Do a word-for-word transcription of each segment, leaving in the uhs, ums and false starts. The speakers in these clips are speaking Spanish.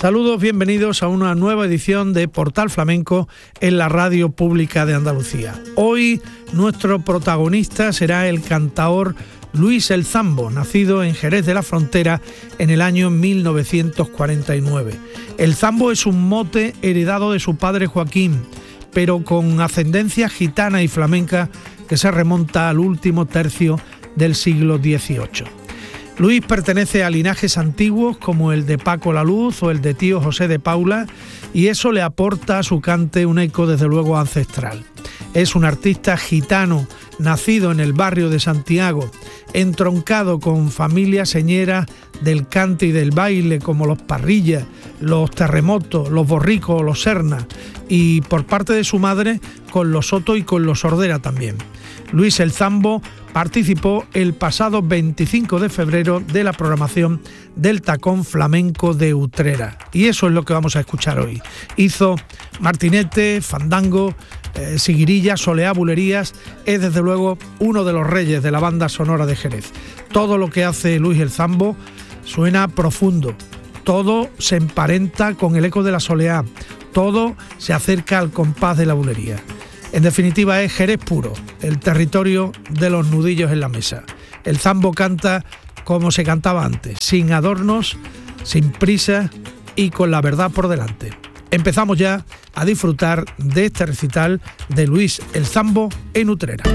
Saludos, bienvenidos a una nueva edición de Portal Flamenco en la Radio Pública de Andalucía. Hoy nuestro protagonista será el cantaor Luis el Zambo, nacido en Jerez de la Frontera en el año mil novecientos cuarenta y nueve. El Zambo es un mote heredado de su padre Joaquín, pero con ascendencia gitana y flamenca que se remonta al último tercio del siglo dieciocho. Luis pertenece a linajes antiguos como el de Paco la Luz o el de tío José de Paula, y eso le aporta a su cante un eco desde luego ancestral. Es un artista gitano, nacido en el barrio de Santiago, entroncado con familias señeras del cante y del baile como los Parrillas, los Terremotos, los Borricos, los Serna, y por parte de su madre con los Soto y con los Sordera también. Luis el Zambo participó el pasado veinticinco de febrero de la programación del Tacón Flamenco de Utrera, y eso es lo que vamos a escuchar hoy. Hizo martinete, fandango, eh, siguirilla, soleá, bulerías. Es desde luego uno de los reyes de la banda sonora de Jerez. Todo lo que hace Luis el Zambo suena profundo, todo se emparenta con el eco de la soleá, todo se acerca al compás de la bulería. En definitiva, es Jerez puro, el territorio de los nudillos en la mesa. El Zambo canta como se cantaba antes, sin adornos, sin prisa y con la verdad por delante. Empezamos ya a disfrutar de este recital de Luis el Zambo en Utrera.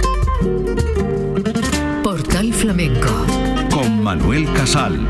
Portal Flamenco con Manuel Casal.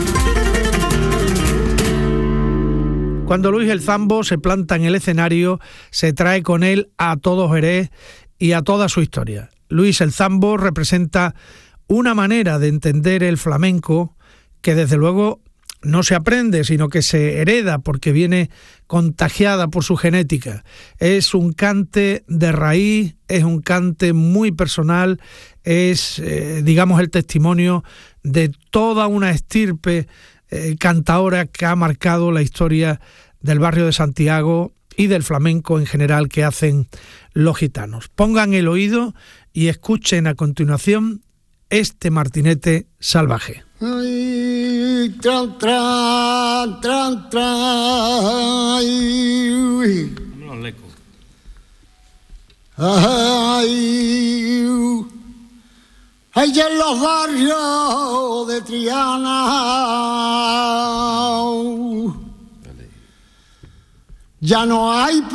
Cuando Luis el Zambo se planta en el escenario, se trae con él a todo Jerez y a toda su historia. Luis el Zambo representa una manera de entender el flamenco que desde luego no se aprende, sino que se hereda porque viene contagiada por su genética. Es un cante de raíz, es un cante muy personal, es, eh, digamos, el testimonio de toda una estirpe Eh, cantaora que ha marcado la historia del barrio de Santiago y del flamenco en general que hacen los gitanos. Pongan el oído y escuchen a continuación este martinete salvaje. Ay, tran, tran, tran, tran, ay, ay, ay, en los barrios de Triana ya no hay